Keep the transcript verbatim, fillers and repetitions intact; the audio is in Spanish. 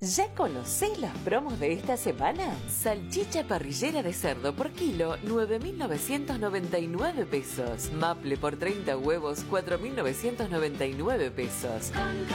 ¿Ya conocés las promos de esta semana? Salchicha parrillera de cerdo por kilo, nueve mil novecientos noventa y nueve pesos. Maple por treinta huevos, cuatro mil novecientos noventa y nueve pesos.